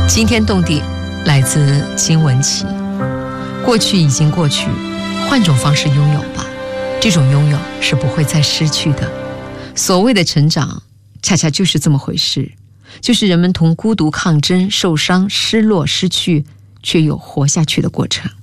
惊天动地来自金文岐。过去已经过去，换种方式拥有吧，这种拥有是不会再失去的。所谓的成长恰恰就是这么回事，就是人们同孤独抗争、受伤、失落、失去，却又活下去的过程。